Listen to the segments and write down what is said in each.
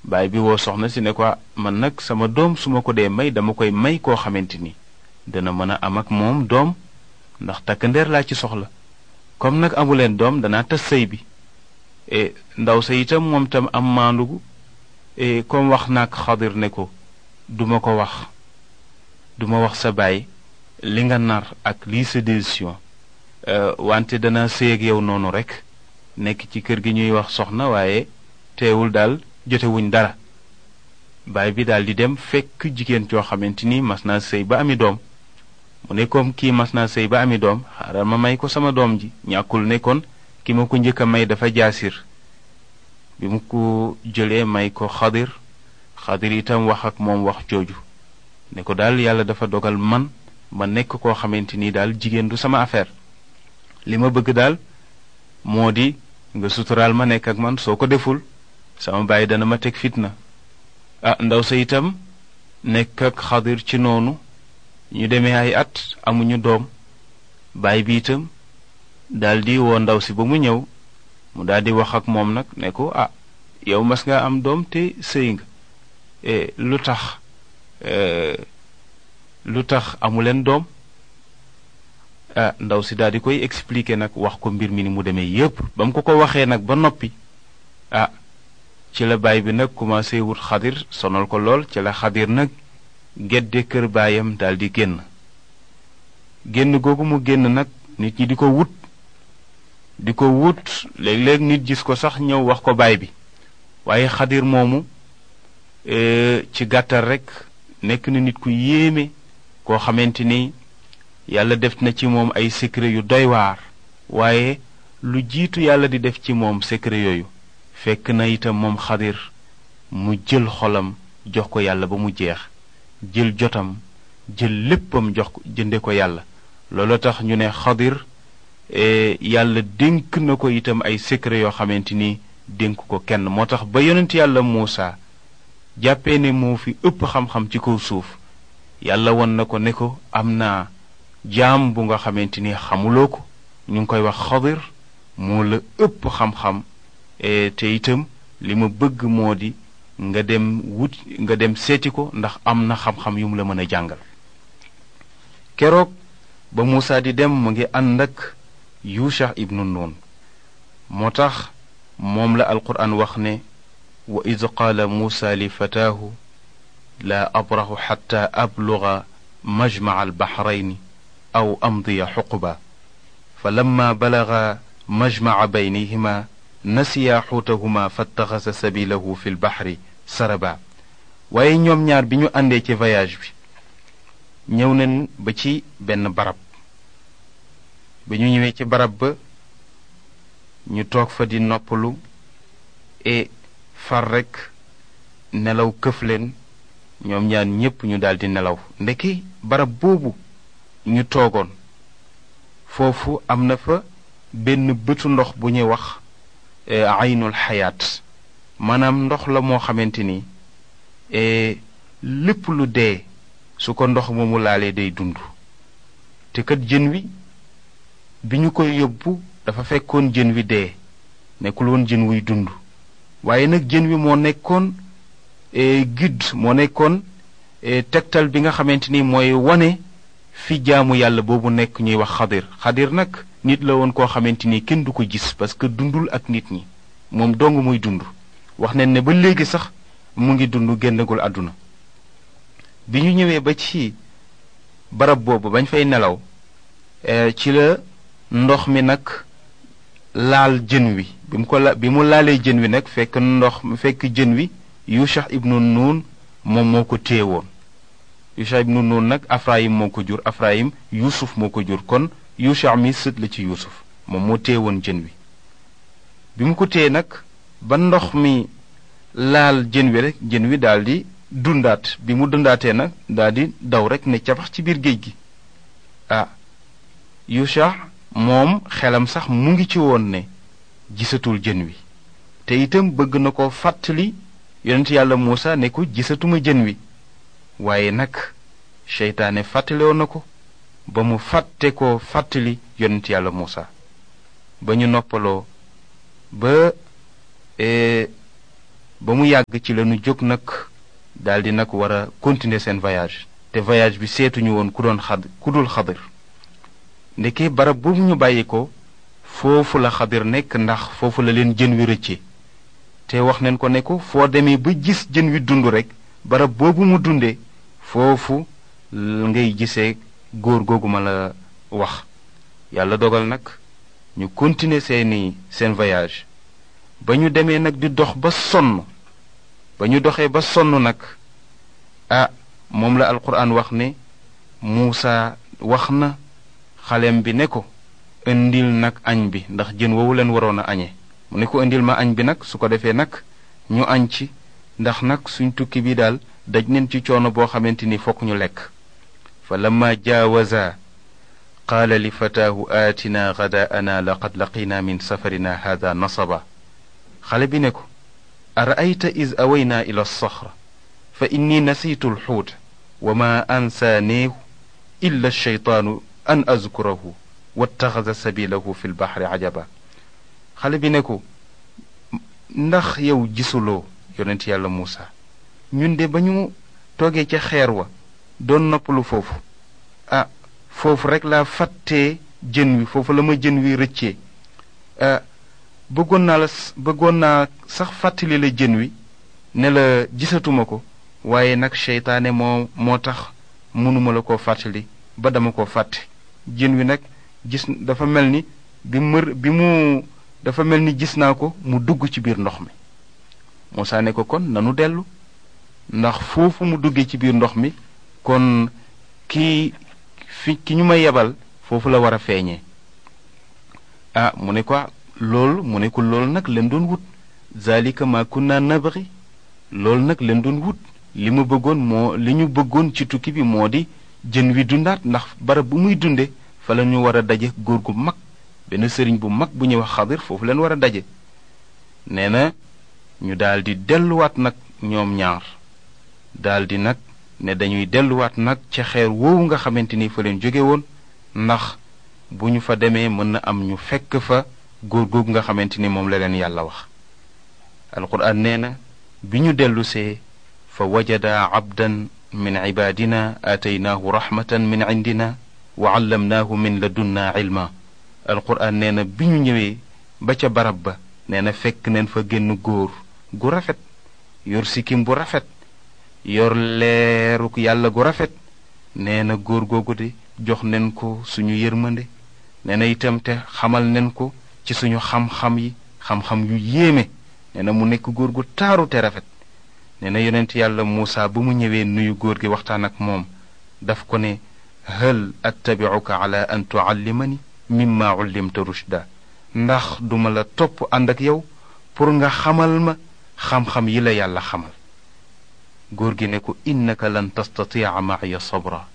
baay bi woo soxna si ne ko man nag sama doom su ma ko dee may dama koy may koo xamante ni dana mën a am ak moom doom ndax takk ndeer laa ci soxla comme nag amuleen doom danaa tas sëy bi ndaw sa itam moom tam am maandugu comme wax naag Xadir ne ko duma wax sa baay li nga nar ak lii sa décision wante dana sëy ak yow noonu rek nekk ci kër gi ñuy wax soxna waaye teewul daal jotewuñ dara baay bi daal di dem fekk jigéen joo xamante ni mas naa sëy ba ami doom mu ne comme kii mas naa sëy ba ami doom xaaral ma may ko sama doom ji ñàkkul ne kon ki ma ko njëkk a may dafa jaasir bi mu ko jëlee may ko Xadir itam wax ak moom wax jooju ne ko daal yàlla dafa dogal man ma nekk koo xamante ni daal jigéen du sama affaire li ma bëgg daal moo di nga suturaal ma nekk ak man soo ko deful sama baay dana ma teg fitna ndaw sa itam nekk ak Xadir ci noonu ñu demee ay at amuñu doom baay bi itam daldi woo ndaw si ba mu ñëw mu daldi wax ak moom nag ne ko yow mas nga am doom te sëy nga lu tax amuleen doom ndaw si daldi koy expliquer nag wax ko mbir mi ni mu demee yépp ba mu ko waxee nag ba noppi ci la baay bi nag commencé wut Xadir sonal ko lool ci la Xadir nag gedde kër baayam daldi génn googu mu génn nag nit ñi di ko wut léeg-léeg nit gis ko sax ñëw wax ko baay bi waaye Xadir moomu ci gàttal rekk nekk na nit ku yéeme koo xamante ni yàlla def na ci moom ay secret yu doy waar waaye lu jiitu yàlla di def ci moom secret yooyu fekk na itam moom Xadir mu jël xolam jox ko yàlla ba mu jeex jël jotam jël léppam jox ko jënde ko yàlla loolu tax ñu ne Xadir yàlla dénk na ko itam ay secret yoo xamante ni dénk ko kenn moo tax ba yonent yàlla Muusa jàppee ne moo fi ëpp xam-xam ci kaw suuf yàlla won na ko ne ko am naa jaam bu nga xamante ni xamuloo ko ñu ngi koy wax Xadir moo la ëpp xam-xam te itam li ma bëgg moo di nga dem seeti ko ndax am na xam-xam yu mu la mën a jàngal keroog ba Muusa di dem mu ngi ànd ak Yusha ibnu Nun moo tax moom la alquran wax ne wa id qaala Muusa li fataahu laa abraxu xatta abluga majmaca albaxrayni aw amdiya xuquba fa lamma balaga majmaca baynihima nasiya xuutahuma fattaxasa sabilahu fi lbaxri saraba waaye ñoom ñaar bi ñu àndee ci voyage bi ñëw nañ ba ci benn barab ba ñu ñëwee ci barab ba ñu toog fa di noppalu far rekk nelaw këf leen ñoom ñaar ñépp ñu daldi nelaw ndeki barab boobu ñu toogoon foofu am na fa benn bëtu ndox bu ñuy wax aynul xayaat maanaam ndox la moo xamante ni lépp lu dee su ko ndox moomu laalee day dund te kat jën wi bi ñu koy yóbbu dafa fekkoon jën wi dee nekkul woon jën wuy dund waaye nag jën wi moo nekkoon guide moo nekkoon tegtal bi nga xamante ni mooy wane fi jaamu yàlla boobu nekk ñuy wax Xadir nag nit la woon koo xamante ni kenn du ko gis parce que dundul ak nit ñi moom dong muy dund wax nañ ne ba léegi sax mu ngi dund génnagul àdduna bi ñu ñëwee ba ci barab boobu bañ fay nelaw ci la ndox mi nag laal jën wi bi mu laalee jën wi nag fekk jën wi Yusha ibnu Nun moom moo ko téye woon Yusha ibnu Nun nag Afrayim moo ko jur Afrayim Yuusuf moo ko jur kon Yusha mi sët la ci Yuusuf moom moo téye woon jën wi bi mu ko téye nag ba ndox mi laal jën wi rek jën wi daldi dundaat bi mu dundaatee nag daldi daw rek ne cabax ci biir géej gi Yusha moom xelam sax mu ngi ci woon ne gisatul jën wi te itam bëgg na ko fàttali yonent yàlla Muusa ne ko gisatuma jën wi waaye nag seytaane fàttalewoon na ko ba mu fàtte ko fàttali yonent yàlla Muusa ba ñu noppaloo ba ba mu yàgg ci lañu jóg nag daldi nag war a continuer seen voyage te voyage bi seetuñu woon ku dul Xadir. ndeke barab boobu ñu bàyyi ko foofu la Xadir nekk ndax foofu la leen jën wi rëcce te wax nañ ko ne ko foo demee ba gis jën wi dund rekk barab boobu mu dunde foofu ngay gisee góor googu ma la wax. yàlla dogal nag ñu continuer seen voyage ba ñu demee nag di dox ba sonn ba ñu doxee ba sonn nag moom la alquran wax ne Muusa wax na xalem bi ne ko indil nag añ bi ndax jën woowu leen waroon a añee mu ne ko indil ma añ bi nag su ko defee nag ñu añ ci ndax nag suñ tukki bi daal daj neen ci coono boo xamante ni fokk ñu lekk. fa lamma jaawaza qaala li fataahu aatina gadaa'ana laqad laqina min safarina hada nasaba. xale bi ne ko ara'ayta iz awaynaa ila alsaxra fa inni nasiitu alxuuta wa ma ansaaneehu illa alsheytaanu an azkurahu wattaxada sabilahu fi lbaxri ajaba. xale bi ne ko ndax yow gisuloo yonent yàlla Muusa ñun de ba ñu toogee ca xeer wa doon noppalu foofu foofu rek laa fàttee jën wi foofu la ma jën wi rëccee bëggoon naa sax fàttali la jën wi ne la gisatuma ko waaye nag seytaane moo tax mënuma la koo fàttali ba dama koo fàtte. jën wi nag dafa mel ni dafa mel ni gis naa ko mu dugg ci biir ndox mi. Muusaa ne ko kon nanu dellu ndax foofu mu duggee ci biir ndox mi kon ki ñu may yebal foofu la war a feeñee. mu ne ko loolu nag leen doon wut zalika ma kunna nabghi loolu nag leen doon wut li ñu bëggoon ci tukki bi moo di jën wi dundaat ndax barab bu muy dunde fa la ñu war a daje góor gu mag benn sëriñ bu mag bu ñuy wax Xadir foofu leen war a daje. nee na ñu daldi delluwaat nag ñoom ñaar daldi nag ne dañuy delluwaat nag ca xeer woowu nga xamante ni fa leen jóge woon ndax bu ñu fa demee mën na am ñu fekk fa góor googu nga xamante ni moom la leen yàlla wax. alquran nee na bi ñu dellusee fa wajada abdan min cibaadina aataynaahu raxmatan min cindina wa callamnaahu min ladunnaa cilma. alquran nee na bi ñu ñëwee ba ca barab ba nee na fekk neen fa génn góor gu rafet yor sikkim bu rafet yor leeruk yàlla gu rafet. nee na góor googu de jox nen ko suñu yërmande nee na itam te xamal nen ko ci suñu xam-xam yu yéeme. nee na mu nekk góor gu taaru te rafet. nee na yonent yàlla Muusa ba mu ñëwee nuyu góor gi waxtaan ak moom daf ko ne hal attabi'uka ala an tuallimani mimma ullimta rushda ndax duma la topp ànd ak yow pour nga xamal ma xam-xam yi la yàlla xamal. góor gi ne ko innaka lan tastati'a ma'iya sabra.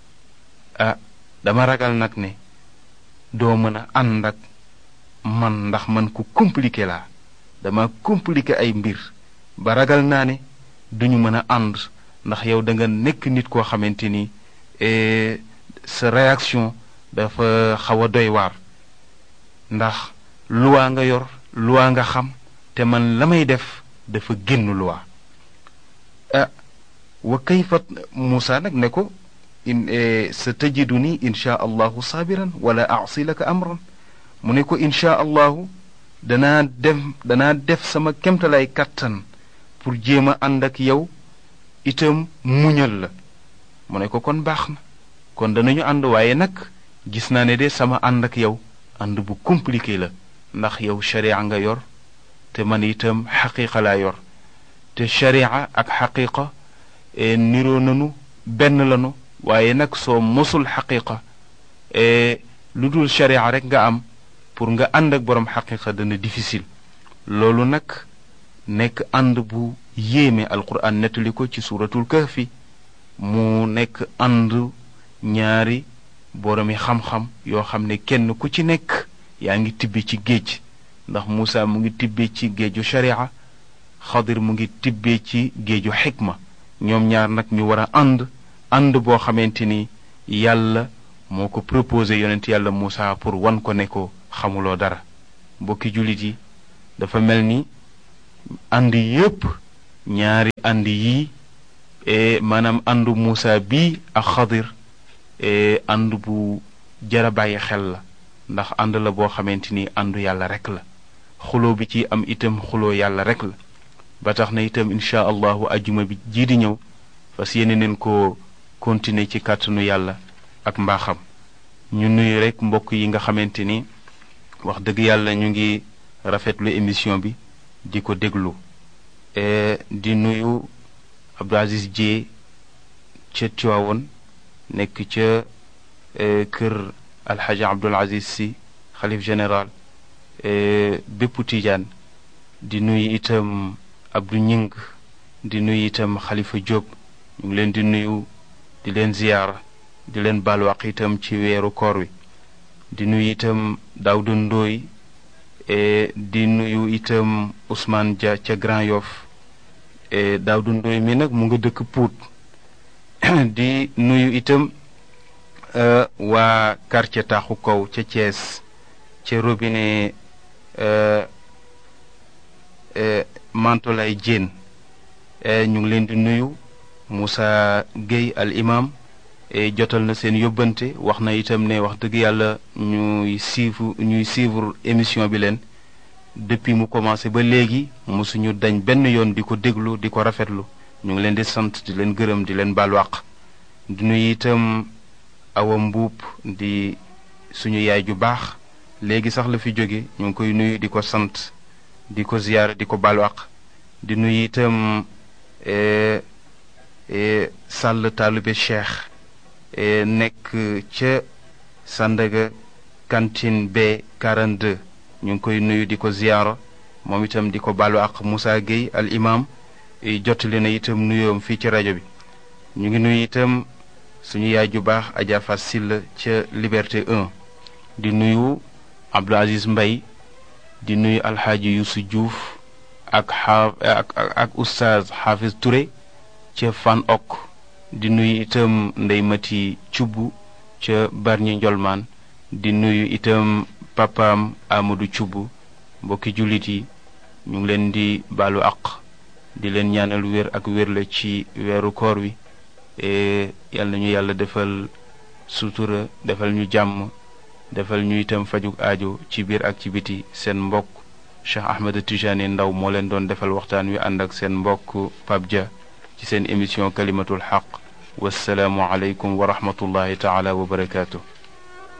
dama ragal nag ne doo mën a ànd ak man ndax man ku compliqué laa dama compliqué ay mbir ba ragal naa ne duñu mën a ànd ndax yow da nga nekk nit koo xamante ni sa réaction dafa xaw a doy waar ndax luwaa nga yor luwaa nga xam te man la may def dafa génn luwaa. wa kayfa Muusa nag ne ko sa tajiduni insha allahu saabiran wala aasi laka amran. mu ne ko insha allahu danaa def sama kemtalay kàttan pour jéem a ànd ak yow itam muñal la. mu ne ko kon baax na kon danañu ànd waaye nag gis naa ne de sama ànd ak yow ànd bu compliqué la ndax yow sharia nga yor te man itam xaqiqa laa yor te sharia ak xaqiqa niroo nanu benn lanu waaye nag soo mosul xaqiqa lu dul sharia rek nga am pour nga ànd ak boroom xaqiqa dana difficile. loolu nag nekk ànd bu yéeme alquran nettali ko ci suuratul kahfi mu nekk ànd ñaari boroomi xam-xam yoo xam ne kenn ku ci nekk yaa ngi tibbe ci géej ndax Muusa mu ngi tibbe ci géeju sharia Xadir mu ngi tibbe ci géeju xikma. ñoom ñaar nag ñu war a ànd boo xamante ni yàlla moo ko proposé yonent yàlla Muusa pour wan ko ne ko xamuloo dara. mbokki jullit yi dafa mel ni ànd yépp ñaari ànd yi maanaam àndu Muusa bi ak Xadir ànd bu jara bàyyi xel la ndax ànd la boo xamante ni àndu yàlla rek la xuloo bi ci am itam xuloo yàlla rek la ba tax na itam incha allahu ajjuma bi jii di ñëw fas yéene neen ko continuer ci kàttanu yàlla ak mbaaxam ñu nuyu rek mbokk yi nga xamante ni wax dëgg yàlla ñu ngi rafetlu émission bi di ko déglu di nuyu Abdou Aziz Dieye ca Tiwaawoon nekk ca kër alxaji Abdul Aziz si xalif général bépp Tijaan di nuyu itam Abdou Ñing di nuyu itam Xalifa Jóob ñu ngi leen di nuyu di leen ziyaara di leen balwaq itam ci weeru koor wi di nuyu itam Daawdu Ndooy di nuyu itam Ousmane Dia ca Grand Yoff Daawdu Ndooy mi nag mu nga dëkk Pout di nuyu itam waa quartier Taaxu Kaw ca Thiès ca robinet Mantolay Diène ñu ngi leen di nuyu Moussa Gueye al imam jotal na seen yóbbante wax na itam ne wax dëgg yàlla ñuy suivre émission bi leen depuis mu commencé ba léegi mosuñu dañ benn yoon di ko déglu di ko rafetlu ñu ngi leen di sant di leen gërëm di leen baal wàq di nuyu itam Awa Mbuub di suñu yaay ju baax léegi sax la fi jóge ñu ngi koy nuyu di ko sant di ko ziyaara di ko baal wàq di nuyu itam Sall Taalube Cheikh nekk ca Sandaga cantine B 42 ñu ngi koy nuyu di ko ziyaara moom itam di ko balu ak Moussa Gueye al imam jottali na itam nuyoom fii ci rajo bi ñu ngi nuyu itam suñu yaay ju baax Adja Fass Sylla ca Liberté 1 di nuyu Abdou Aziz Mbay di nuyu alxaaji Youssou Diouf ak oustaz Hafiz Touré ca Fan Ok di nuyu itam Ndey Mati Cubb ca Barñi Njolmaan di nuyu itam papaam Amadou Cubb mbokki jullit yi ñu ngi leen di baalu àq di leen ñaanal wér ak wérle ci weeru koor wi yal nañu yàlla defal sutura defal ñu jàmm defal ñu itam fajug aajo ci biir ak ci biti seen mbokk Cheikh Ahmed Tijani Ndaw moo leen doon defal waxtaan wi ànd ak seen mbokk Pape Dia ci seen émission kalimatul xaq wassalaamu aleykum wa rahmatullahi taala wa barakaatu